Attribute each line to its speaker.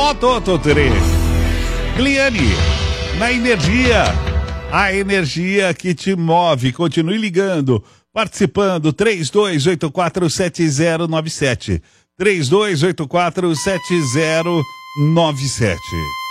Speaker 1: Tô, Tere. Gliane, na energia, a energia que te move. Continue ligando, participando, 32847097. 32847097.